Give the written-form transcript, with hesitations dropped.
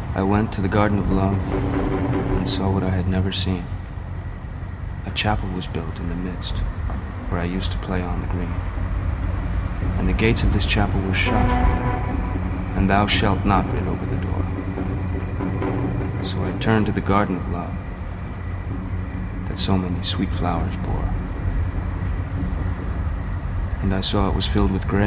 I went to the Garden of Love and saw what I had never seen. A chapel was built in the midst, where I used to play on the green. And the gates of this chapel were shut, and thou shalt not written over the door. So I turned to the Garden of Love, that so many sweet flowers bore. And I saw it was filled with graves.